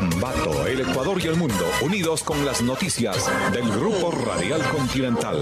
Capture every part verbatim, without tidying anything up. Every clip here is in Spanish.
Ambato, el Ecuador y el mundo, unidos con las noticias del Grupo Radial Continental.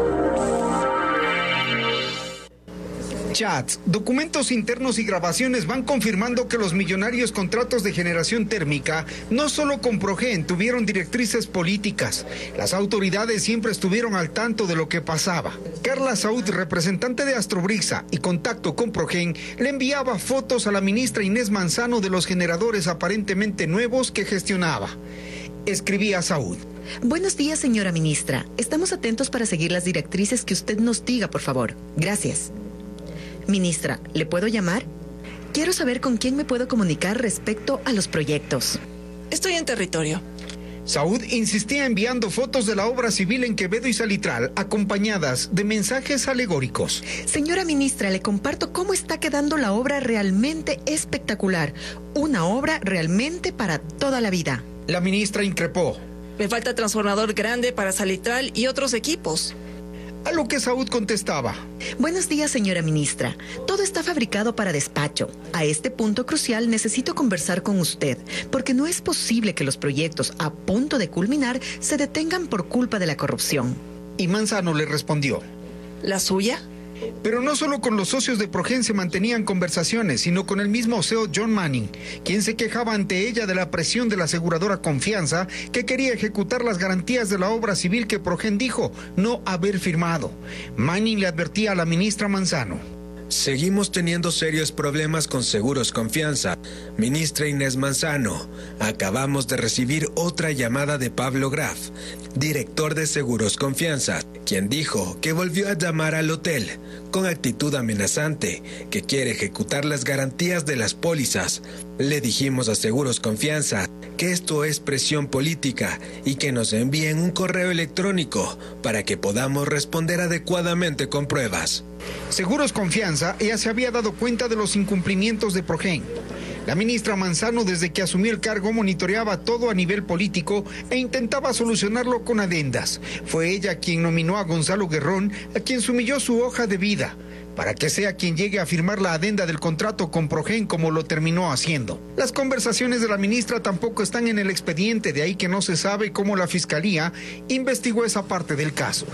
Chats, documentos internos y grabaciones van confirmando que los millonarios contratos de generación térmica no solo con Progen tuvieron directrices políticas. Las autoridades siempre estuvieron al tanto de lo que pasaba. Carla Saúd, representante de Astrobrixa y contacto con Progen, le enviaba fotos a la ministra Inés Manzano de los generadores aparentemente nuevos que gestionaba. Escribía Saúd. Buenos días, señora ministra. Estamos atentos para seguir las directrices que usted nos diga, por favor. Gracias. Ministra, ¿le puedo llamar? Quiero saber con quién me puedo comunicar respecto a los proyectos. Estoy en territorio. Saúd insistía enviando fotos de la obra civil en Quevedo y Salitral, acompañadas de mensajes alegóricos. Señora ministra, le comparto cómo está quedando la obra realmente espectacular. Una obra realmente para toda la vida. La ministra increpó. Me falta transformador grande para Salitral y otros equipos. A lo que Saúd contestaba. Buenos días, señora ministra. Todo está fabricado para despacho. A este punto crucial necesito conversar con usted, porque no es posible que los proyectos a punto de culminar se detengan por culpa de la corrupción. Y Manzano le respondió. ¿La suya? Pero no solo con los socios de Progen se mantenían conversaciones, sino con el mismo C E O John Manning, quien se quejaba ante ella de la presión de la aseguradora Confianza, que quería ejecutar las garantías de la obra civil que Progen dijo no haber firmado. Manning le advertía a la ministra Manzano. Seguimos teniendo serios problemas con Seguros Confianza. Ministra Inés Manzano, acabamos de recibir otra llamada de Pablo Graf, director de Seguros Confianza, quien dijo que volvió a llamar al hotel con actitud amenazante, que quiere ejecutar las garantías de las pólizas. Le dijimos a Seguros Confianza que esto es presión política y que nos envíen un correo electrónico para que podamos responder adecuadamente con pruebas. Seguros Confianza ya se había dado cuenta de los incumplimientos de Progen. La ministra Manzano, desde que asumió el cargo, monitoreaba todo a nivel político e intentaba solucionarlo con adendas. Fue ella quien nominó a Gonzalo Guerrón, a quien sumilló su hoja de vida, para que sea quien llegue a firmar la adenda del contrato con Progen como lo terminó haciendo. Las conversaciones de la ministra tampoco están en el expediente, de ahí que no se sabe cómo la Fiscalía investigó esa parte del caso.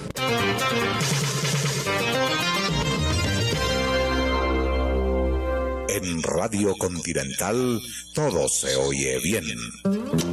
En Radio Continental todo se oye bien.